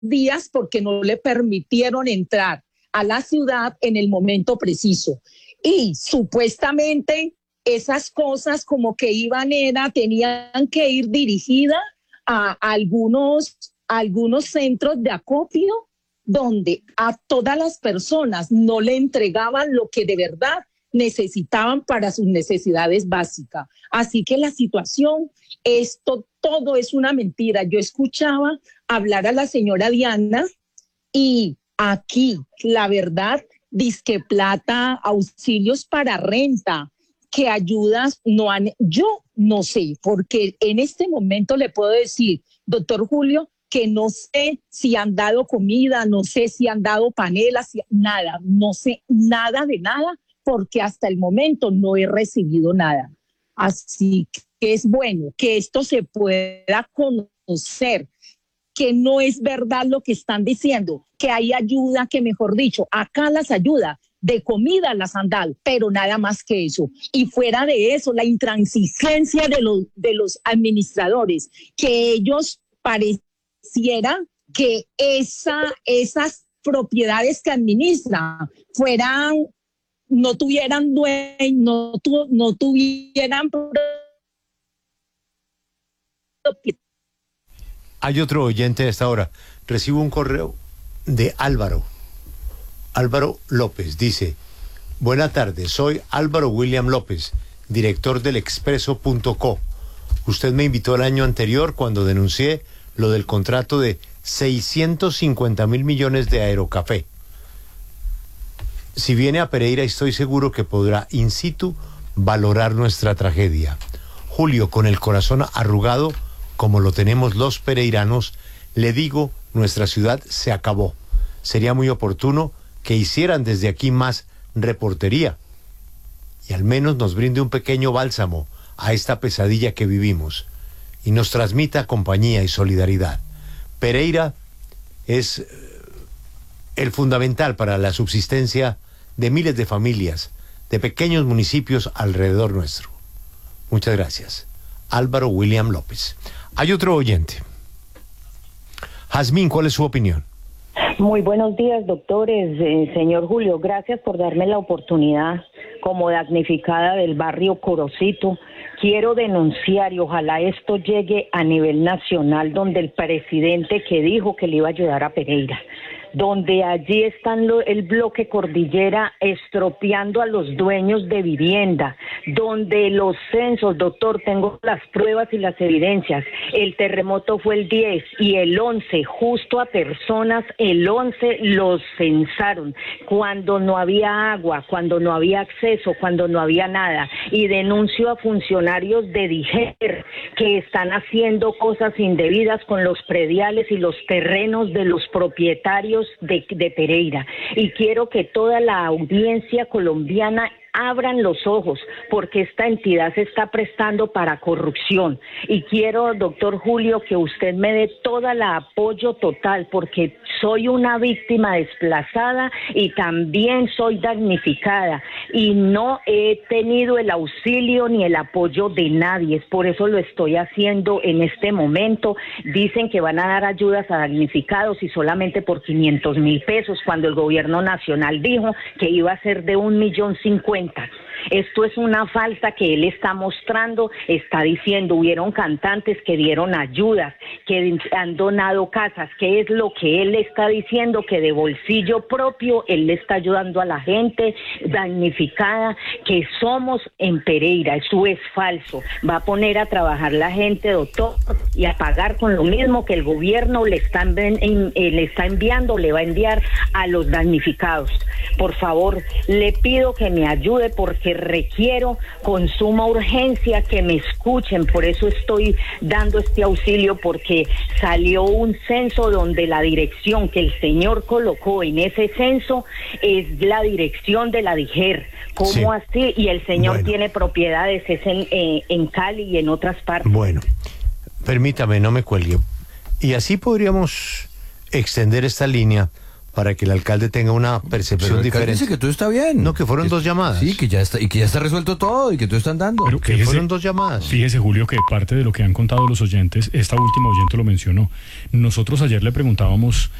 días porque no le permitieron entrar a la ciudad en el momento preciso. Y supuestamente esas cosas como que tenían que ir dirigidas a algunos centros de acopio donde a todas las personas no le entregaban lo que de verdad necesitaban para sus necesidades básicas. Así que la situación, todo es una mentira. Yo escuchaba hablar a la señora Diana y aquí, la verdad, dizque plata, auxilios para renta, que ayudas no han, yo no sé, porque en este momento le puedo decir, doctor Julio, que no sé si han dado comida, no sé si han dado panelas, nada, no sé nada de nada, porque hasta el momento no he recibido nada. Así que es bueno que esto se pueda conocer, que no es verdad lo que están diciendo, que hay ayuda, que mejor dicho, acá las ayudas de comida las han dado, pero nada más que eso. Y fuera de eso, la intransigencia de los administradores, que ellos pareciera que esas propiedades que administran no tuvieran dueño, no tuvieran propiedad. Hay otro oyente a esta hora. Recibo un correo de Álvaro López. Dice: buena tarde, soy Álvaro William López, director del Expreso.co. Usted me invitó el año anterior cuando denuncié lo del contrato de 650.000 millones de Aerocafé. Si viene a Pereira, estoy seguro que podrá in situ valorar nuestra tragedia. Julio, con el corazón arrugado, como lo tenemos los pereiranos, le digo, nuestra ciudad se acabó. Sería muy oportuno que hicieran desde aquí más reportería y al menos nos brinde un pequeño bálsamo a esta pesadilla que vivimos y nos transmita compañía y solidaridad. Pereira es el fundamental para la subsistencia de miles de familias, de pequeños municipios alrededor nuestro. Muchas gracias. Álvaro William López. Hay otro oyente. Jazmín, ¿cuál es su opinión? Muy buenos días, doctores. Señor Julio, gracias por darme la oportunidad como damnificada del barrio Corocito. Quiero denunciar y ojalá esto llegue a nivel nacional, donde el presidente que dijo que le iba a ayudar a Pereira, donde allí están el bloque Cordillera estropeando a los dueños de vivienda, donde los censos, doctor, tengo las pruebas y las evidencias, el terremoto fue el 10 y el 11, justo a personas, el 11 los censaron, cuando no había agua, cuando no había acceso, cuando no había nada, y denuncio a funcionarios de DIGER que están haciendo cosas indebidas con los prediales y los terrenos de los propietarios de Pereira, y quiero que toda la audiencia colombiana abran los ojos, porque esta entidad se está prestando para corrupción. Y quiero, doctor Julio, que usted me dé todo el apoyo total, porque soy una víctima desplazada y también soy damnificada, y no he tenido el auxilio ni el apoyo de nadie. Por eso lo estoy haciendo en este momento. Dicen que van a dar ayudas a damnificados y solamente por 500.000 pesos, cuando el gobierno nacional dijo que iba a ser de 1.050.000. Esto es una falsa que él está mostrando, está diciendo, hubieron cantantes que dieron ayudas, que han donado casas, que es lo que él está diciendo, que de bolsillo propio él le está ayudando a la gente damnificada, que somos en Pereira. Eso es falso. Va a poner a trabajar la gente, doctor, y a pagar con lo mismo que el gobierno le está enviando, le va a enviar a los damnificados. Por favor, le pido que me ayude, porque requiero con suma urgencia que me escuchen. Por eso estoy dando este auxilio, porque salió un censo donde la dirección que el señor colocó en ese censo es la dirección de la DIGER. ¿Cómo sí? Así? Y el señor tiene propiedades en Cali y en otras partes. Bueno, permítame, no me cuelgue. Y así podríamos extender esta línea para que el alcalde tenga una percepción Pero el alcalde diferente. dice que todo está bien. No, que fueron 2 llamadas. Sí, que ya está resuelto todo y que todo está andando. Pero Que fueron 2 llamadas. Fíjese, Julio, que parte de lo que han contado los oyentes, esta última oyente lo mencionó. Nosotros ayer le preguntábamos